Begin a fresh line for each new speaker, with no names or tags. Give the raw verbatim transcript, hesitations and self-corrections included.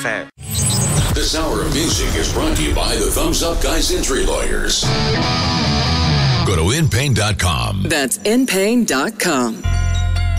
fact.
This hour of music is brought to you by the Thumbs Up Guys Injury Lawyers. Go to in pain dot com.
That's in pain dot com.